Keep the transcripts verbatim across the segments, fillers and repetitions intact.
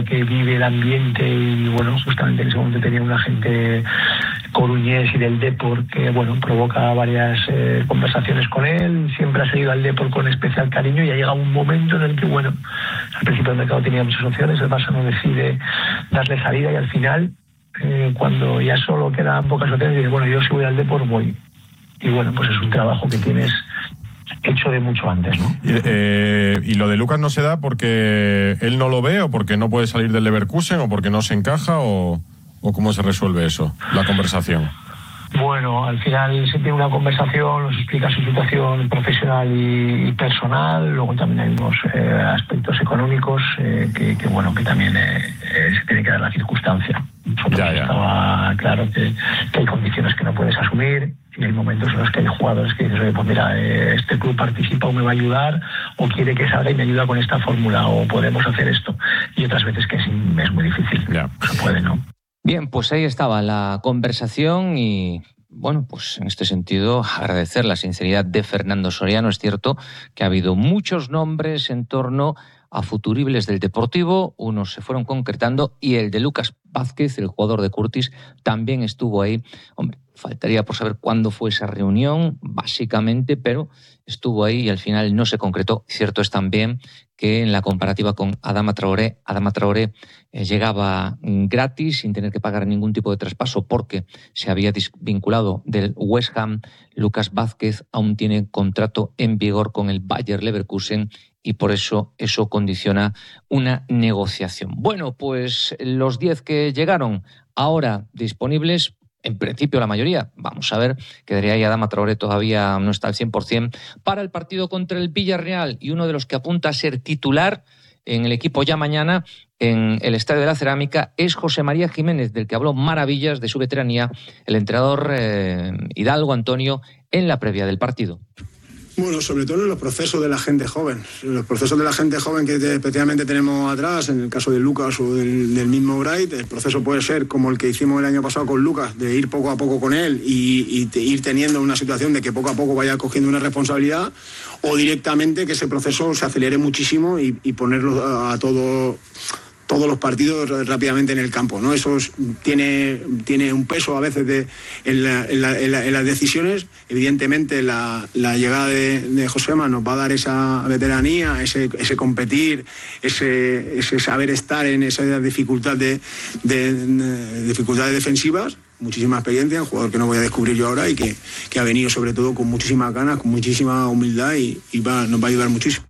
que vive el ambiente y bueno, justamente en ese momento tenía un agente coruñés y del Depor que bueno, provoca varias eh, conversaciones con él, siempre ha seguido al Depor con especial cariño y ha llegado un momento en el que bueno, al principio el mercado tenía muchas opciones, el Barça no decide darle salida y al final eh, cuando ya solo quedan pocas opciones dice bueno, yo si voy al Depor voy y bueno, pues es un trabajo que tienes hecho de mucho antes, ¿no? Y, eh, y lo de Lucas no se da porque él no lo ve o porque no puede salir del Leverkusen o porque no se encaja o, o cómo se resuelve eso, la conversación. Bueno, al final se tiene una conversación, nos explica su situación profesional y, y personal, luego también hay unos eh, aspectos económicos eh, que, que bueno, que también eh, eh, se tiene que dar la circunstancia. Ya, ya. Estaba claro que, que hay condiciones que no puedes asumir y hay momentos en los que hay jugadores que dices, oye, pues mira, eh, este club participa o me va a ayudar o quiere que salga y me ayuda con esta fórmula o podemos hacer esto. Y otras veces que sí, es muy difícil, ya. No se puede, ¿no? Bien, pues ahí estaba la conversación y, bueno, pues en este sentido agradecer la sinceridad de Fernando Soriano. Es cierto que ha habido muchos nombres en torno a futuribles del Deportivo, unos se fueron concretando y el de Lucas Vázquez, el jugador de Curtis, también estuvo ahí. Hombre, faltaría por saber cuándo fue esa reunión, básicamente, pero estuvo ahí y al final no se concretó. Cierto es también que en la comparativa con Adama Traoré, Adama Traoré eh, llegaba gratis, sin tener que pagar ningún tipo de traspaso, porque se había desvinculado del West Ham. Lucas Vázquez aún tiene contrato en vigor con el Bayer Leverkusen y por eso eso condiciona una negociación. Bueno, pues los diez que llegaron ahora disponibles, en principio la mayoría, vamos a ver, quedaría ahí Adama Traoré, todavía no está al cien por ciento, para el partido contra el Villarreal y uno de los que apunta a ser titular en el equipo ya mañana en el Estadio de la Cerámica es José María Jiménez, del que habló maravillas de su veteranía el entrenador eh, Hidalgo Antonio en la previa del partido. Bueno, sobre todo en los procesos de la gente joven. En los procesos de la gente joven que especialmente tenemos atrás, en el caso de Lucas o del, del mismo Bright, el proceso puede ser como el que hicimos el año pasado con Lucas, de ir poco a poco con él y, y te, ir teniendo una situación de que poco a poco vaya cogiendo una responsabilidad, o directamente que ese proceso se acelere muchísimo y, y ponerlo a, a todo... todos los partidos rápidamente en el campo, ¿no? Eso es, tiene, tiene un peso a veces de, en, la, en, la, en, la, en las decisiones. Evidentemente la, la llegada de, de Josema nos va a dar esa veteranía, ese, ese competir, ese, ese saber estar en esa dificultad de, de, de dificultades defensivas. Muchísima experiencia, un jugador que no voy a descubrir yo ahora y que, que ha venido sobre todo con muchísimas ganas, con muchísima humildad y, y va, nos va a ayudar muchísimo.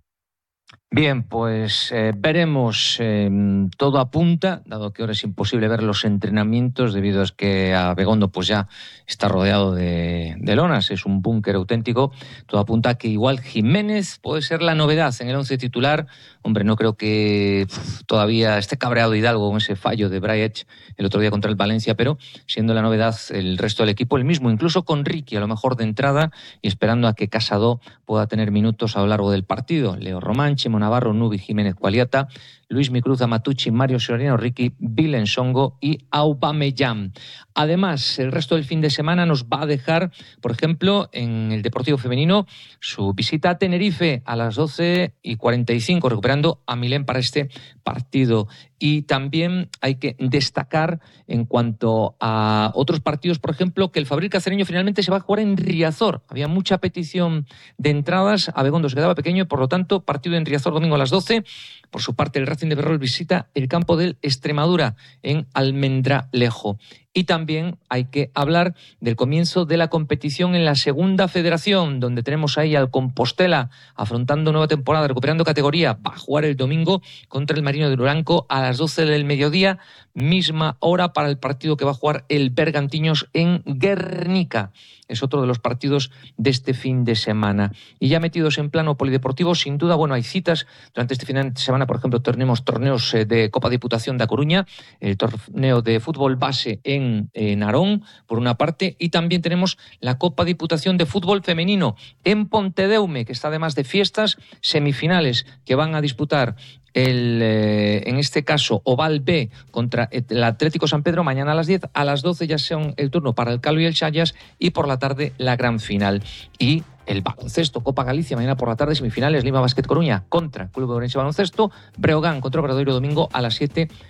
Bien, pues eh, veremos. Eh, todo apunta, dado que ahora es imposible ver los entrenamientos debido a que Abegondo pues ya está rodeado de, de lonas, es un búnker auténtico. Todo apunta a que igual Jiménez puede ser la novedad en el once titular. Hombre, no creo que uf, todavía esté cabreado Hidalgo con ese fallo de Braich el otro día contra el Valencia, pero siendo la novedad el resto del equipo, el mismo, incluso con Ricky a lo mejor de entrada y esperando a que Casado pueda tener minutos a lo largo del partido. Leo Román, Chimo Navarro, Nubi, Jiménez, Cualiata, Luis Micruz, Matucci, Mario Soriano, Ricky, Vilen Songo y Aubameyang. Además, el resto del fin de semana nos va a dejar, por ejemplo, en el Deportivo Femenino, su visita a Tenerife a las doce y cuarenta y cinco, recuperando a Milén para este partido. Y también hay que destacar en cuanto a otros partidos, por ejemplo, que el Fabril Cacereño finalmente se va a jugar en Riazor. Había mucha petición de entradas, Abegondo se quedaba pequeño y por lo tanto partido en Riazor domingo a las doce. Por su parte, el Racing de Ferrol visita el campo del Extremadura en Almendralejo. Y también hay que hablar del comienzo de la competición en la Segunda Federación, donde tenemos ahí al Compostela afrontando nueva temporada, recuperando categoría. Va a jugar el domingo contra el Marino de Luranco a las doce del mediodía, misma hora para el partido que va a jugar el Bergantiños en Guernica. Es otro de los partidos de este fin de semana. Y ya metidos en plano polideportivo, sin duda, bueno, hay citas durante este fin de semana. Por ejemplo, tenemos torneos de Copa Diputación da Coruña, el torneo de fútbol base en, en Narón, por una parte, y también tenemos la Copa Diputación de fútbol femenino en Pontedeume, que está además de fiestas, semifinales que van a disputar el, eh, en este caso, Oval B contra el Atlético San Pedro mañana a las diez, a las doce ya son el turno para el Calo y el Xallas y por la tarde la gran final. Y el baloncesto, Copa Galicia, mañana por la tarde, semifinales, Lima Basket Coruña contra Club Ourense Baloncesto, Breogán contra Obradoiro domingo a las siete